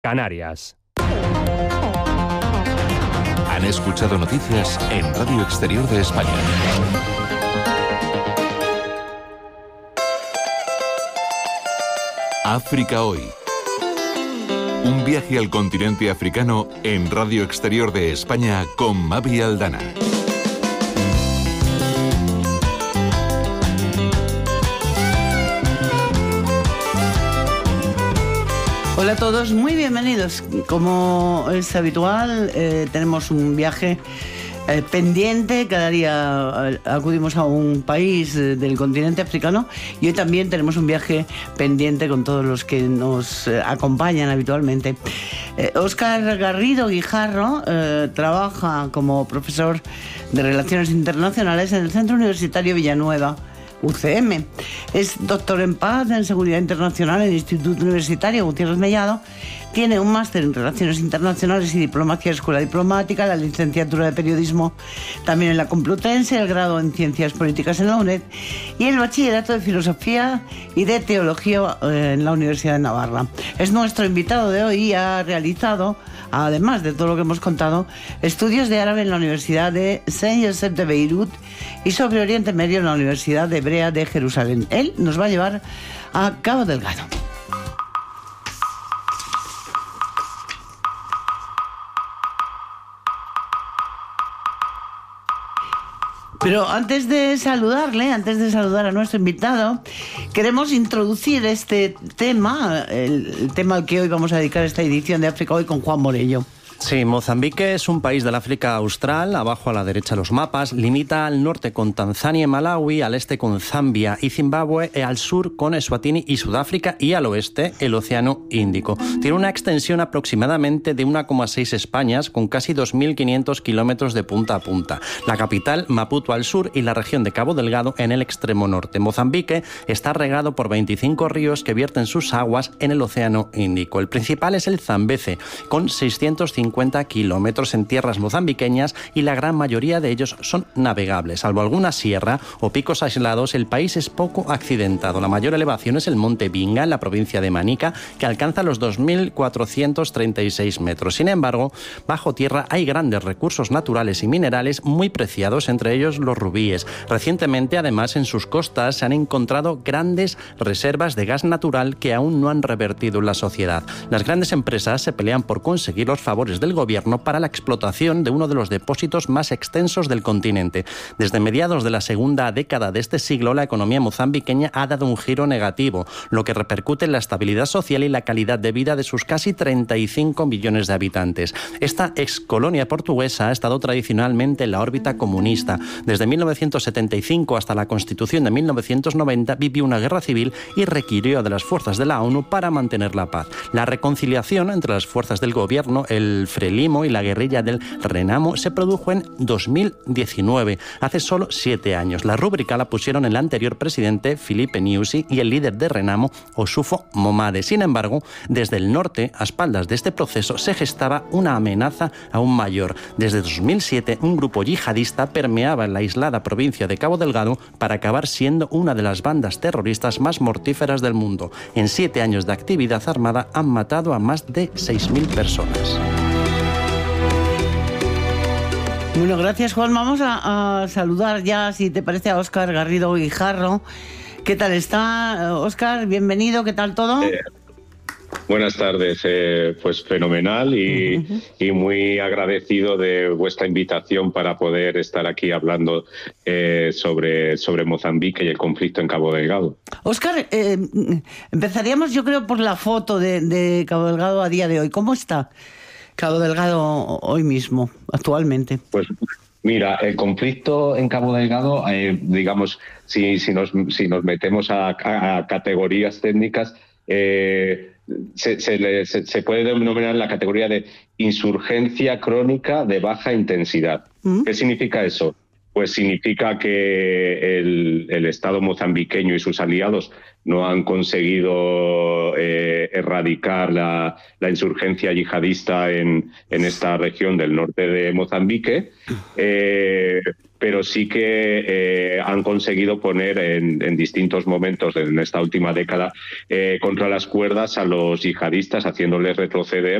Canarias. Han escuchado noticias en Radio Exterior de España. África Hoy. Un viaje al continente africano en Radio Exterior de España con Mavi Aldana. Hola a todos, muy bienvenidos. Como es habitual, tenemos un viaje pendiente. Cada día acudimos a un país del continente africano y hoy también tenemos un viaje pendiente con todos los que nos acompañan habitualmente. Óscar Garrido Guijarro trabaja como profesor de Relaciones Internacionales en el Centro Universitario Villanueva, UCM. Es doctor en paz, en seguridad internacional en el Instituto Universitario Gutiérrez Mellado. Tiene un máster en Relaciones Internacionales y Diplomacia, Escuela Diplomática, la licenciatura de Periodismo también en la Complutense, el grado en Ciencias Políticas en la UNED y el bachillerato de Filosofía y de Teología en la Universidad de Navarra. Es nuestro invitado de hoy y ha realizado, además de todo lo que hemos contado, estudios de árabe en la Universidad de Saint Joseph de Beirut y sobre Oriente Medio en la Universidad de Hebrea de Jerusalén. Él nos va a llevar a Cabo Delgado. Pero antes de saludar a nuestro invitado, queremos introducir este tema, el tema al que hoy vamos a dedicar esta edición de África Hoy con Juan Morello. Sí, Mozambique es un país del África Austral, abajo a la derecha los mapas, limita al norte con Tanzania y Malawi, al este con Zambia y Zimbabue, al sur con Eswatini y Sudáfrica y al oeste el Océano Índico. Tiene una extensión aproximadamente de 1,6 Españas con casi 2.500 kilómetros de punta a punta. La capital, Maputo al sur y la región de Cabo Delgado en el extremo norte. Mozambique está regado por 25 ríos que vierten sus aguas en el Océano Índico. El principal es el Zambeze, con 650 kilómetros en tierras mozambiqueñas y la gran mayoría de ellos son navegables. Salvo alguna sierra o picos aislados, el país es poco accidentado. La mayor elevación es el monte Vinga, en la provincia de Manica, que alcanza los 2.436 metros. Sin embargo, bajo tierra hay grandes recursos naturales y minerales muy preciados, entre ellos los rubíes. Recientemente, además, en sus costas se han encontrado grandes reservas de gas natural que aún no han revertido en la sociedad. Las grandes empresas se pelean por conseguir los favores del gobierno para la explotación de uno de los depósitos más extensos del continente. Desde mediados de la segunda década de este siglo, la economía mozambiqueña ha dado un giro negativo, lo que repercute en la estabilidad social y la calidad de vida de sus casi 35 millones de habitantes. Esta excolonia portuguesa ha estado tradicionalmente en la órbita comunista. Desde 1975 hasta la Constitución de 1990 vivió una guerra civil y requirió de las fuerzas de la ONU para mantener la paz. La reconciliación entre las fuerzas del gobierno, el Frelimo y la guerrilla del Renamo se produjo en 2019, hace solo 7 años. La rúbrica la pusieron el anterior presidente Filipe Nyusi y el líder de Renamo, Osufo Momade. Sin embargo, desde el norte, a espaldas de este proceso, se gestaba una amenaza aún mayor. Desde 2007, un grupo yihadista permeaba en la aislada provincia de Cabo Delgado para acabar siendo una de las bandas terroristas más mortíferas del mundo. En 7 años de actividad armada han matado a más de 6.000 personas. Bueno, gracias, Juan. Vamos a saludar ya, si te parece, a Óscar Garrido Guijarro. ¿Qué tal está, Óscar? Bienvenido, ¿qué tal todo? Buenas tardes, pues fenomenal y muy agradecido de vuestra invitación para poder estar aquí hablando sobre Mozambique y el conflicto en Cabo Delgado. Óscar, empezaríamos yo creo por la foto de Cabo Delgado a día de hoy. ¿Cómo está Cabo Delgado hoy mismo, actualmente? Pues mira, el conflicto en Cabo Delgado, digamos, si nos metemos a categorías técnicas, se puede denominar la categoría de insurgencia crónica de baja intensidad. ¿Qué significa eso? pues significa que el Estado mozambiqueño y sus aliados no han conseguido erradicar la insurgencia yihadista en esta región del norte de Mozambique, pero sí que han conseguido poner en distintos momentos en esta última década contra las cuerdas a los yihadistas, haciéndoles retroceder